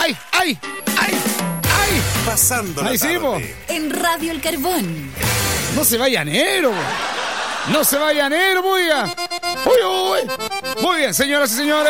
¡Ay! ¡Ay! ¡Ay! ¡Ay! Pasando la Ahí sí, tarde. En Radio El Carbón. No se vaya enero. No se vaya enero, muy bien. Uy, uy. Muy bien, señoras y señores.